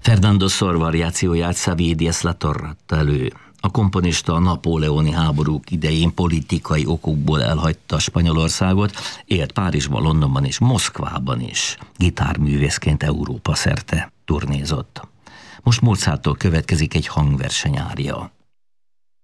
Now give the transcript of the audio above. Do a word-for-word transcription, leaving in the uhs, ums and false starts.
Fernando Sor variációját Xavier Díaz La Torre adta elő. A komponista a napóleoni háborúk idején politikai okokból elhagyta Spanyolországot, élt Párizsban, Londonban és Moszkvában is. Gitárművészként Európa szerte turnézott. Most Mozarttól következik egy hangversenyária.